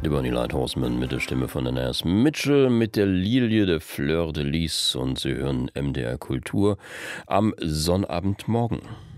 Die Bonnie Light Horseman mit der Stimme von Anais Mitchell, mit der Lilie de Fleur de Lis, und Sie hören MDR Kultur am Sonnabendmorgen.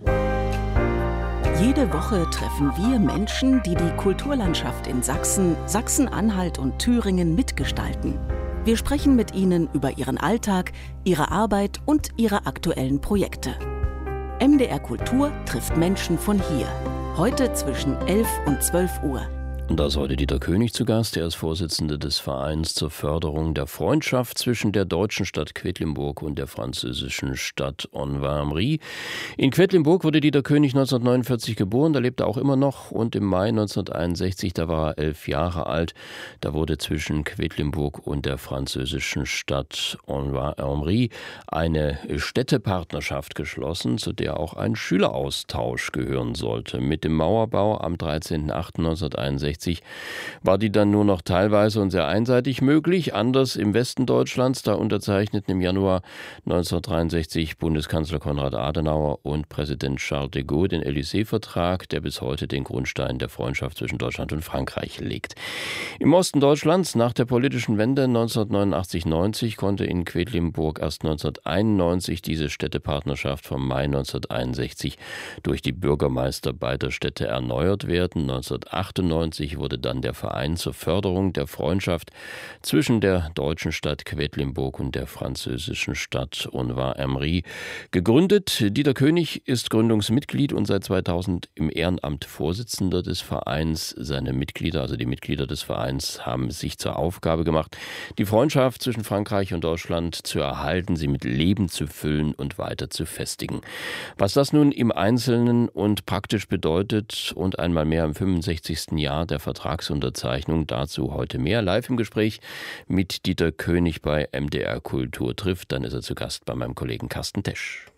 Jede Woche treffen wir Menschen, die die Kulturlandschaft in Sachsen, Sachsen-Anhalt und Thüringen mitgestalten. Wir sprechen mit ihnen über ihren Alltag, ihre Arbeit und ihre aktuellen Projekte. MDR Kultur trifft Menschen von hier. Heute zwischen 11 und 12 Uhr. Und da ist heute Dieter König zu Gast. Er ist Vorsitzender des Vereins zur Förderung der Freundschaft zwischen der deutschen Stadt Quedlinburg und der französischen Stadt Envers-Amri. In Quedlinburg wurde Dieter König 1949 geboren, da lebt er auch immer noch. Und im Mai 1961, da war er 11 Jahre alt, da wurde zwischen Quedlinburg und der französischen Stadt Envers-Amri eine Städtepartnerschaft geschlossen, zu der auch ein Schüleraustausch gehören sollte. Mit dem Mauerbau am 13.08.1961 war die dann nur noch teilweise und sehr einseitig möglich. Anders im Westen Deutschlands, da unterzeichneten im Januar 1963 Bundeskanzler Konrad Adenauer und Präsident Charles de Gaulle den Élysée-Vertrag, der bis heute den Grundstein der Freundschaft zwischen Deutschland und Frankreich legt. Im Osten Deutschlands nach der politischen Wende 1989-90 konnte in Quedlinburg erst 1991 diese Städtepartnerschaft vom Mai 1961 durch die Bürgermeister beider Städte erneuert werden. 1998 wurde dann der Verein zur Förderung der Freundschaft zwischen der deutschen Stadt Quedlinburg und der französischen Stadt Envers-Amri gegründet. Dieter König ist Gründungsmitglied und seit 2000 im Ehrenamt Vorsitzender des Vereins. Seine Mitglieder, also die Mitglieder des Vereins, haben sich zur Aufgabe gemacht, die Freundschaft zwischen Frankreich und Deutschland zu erhalten, sie mit Leben zu füllen und weiter zu festigen. Was das nun im Einzelnen und praktisch bedeutet und einmal mehr im 65. Jahr der Vertragsunterzeichnung, dazu heute mehr. Live im Gespräch mit Dieter König bei MDR Kultur trifft. Dann ist er zu Gast bei meinem Kollegen Carsten Tesch.